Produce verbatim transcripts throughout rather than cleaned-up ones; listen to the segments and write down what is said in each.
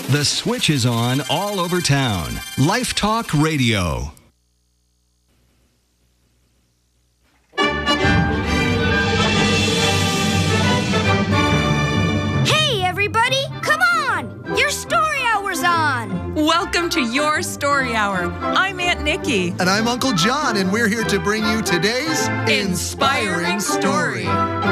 The switch is on all over town. Life Talk Radio. Hey, everybody! Come on! Your story hour's on! Welcome to Your Story Hour. I'm Aunt Nikki. And I'm Uncle John, and we're here to bring you today's Inspiring Story.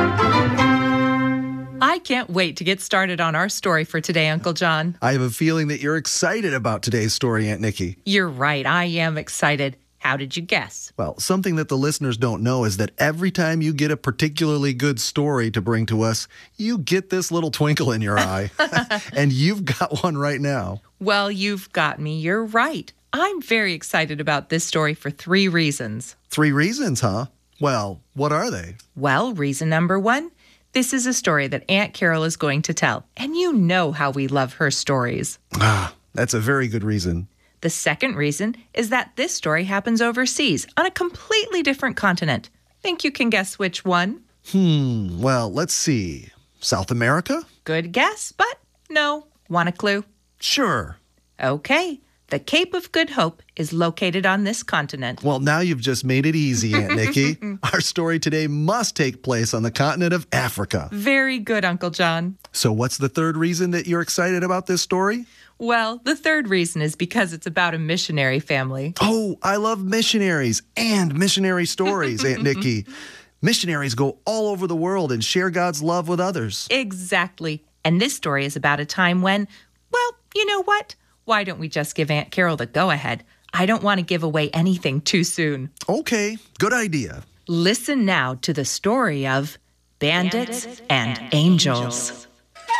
I can't wait to get started on our story for today, Uncle John. I have a feeling that you're excited about today's story, Aunt Nikki. You're right. I am excited. How did you guess? Well, something that the listeners don't know is that every time you get a particularly good story to bring to us, you get this little twinkle in your eye. And you've got one right now. Well, you've got me. You're right. I'm very excited about this story for three reasons. Three reasons, huh? Well, what are they? Well, reason number one, this is a story that Aunt Carol is going to tell. And you know how we love her stories. Ah, that's a very good reason. The second reason is that this story happens overseas on a completely different continent. Think you can guess which one? Hmm, well, let's see. South America? Good guess, but no. Want a clue? Sure. Okay. The Cape of Good Hope is located on this continent. Well, now you've just made it easy, Aunt Nikki. Our story today must take place on the continent of Africa. Very good, Uncle John. So what's the third reason that you're excited about this story? Well, the third reason is because it's about a missionary family. Oh, I love missionaries and missionary stories, Aunt Nikki. Missionaries go all over the world and share God's love with others. Exactly. And this story is about a time when, well, you know what? Why don't we just give Aunt Carol the go-ahead? I don't want to give away anything too soon. Okay, good idea. Listen now to the story of Bandits, Bandits and, and Angels. Angels.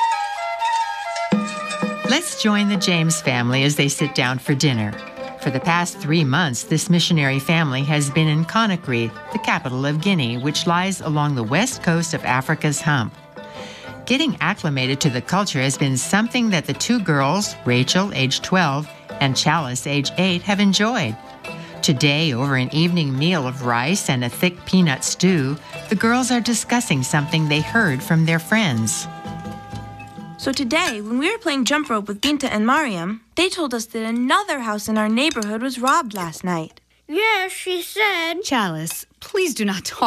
Let's join the James family as they sit down for dinner. For the past three months, this missionary family has been in Conakry, the capital of Guinea, which lies along the west coast of Africa's Hump. Getting acclimated to the culture has been something that the two girls, Rachel, age twelve, and Chalice, age eight, have enjoyed. Today, over an evening meal of rice and a thick peanut stew, the girls are discussing something they heard from their friends. So today, when we were playing jump rope with Binta and Mariam, they told us that another house in our neighborhood was robbed last night. Yes, she said. Chalice, please do not talk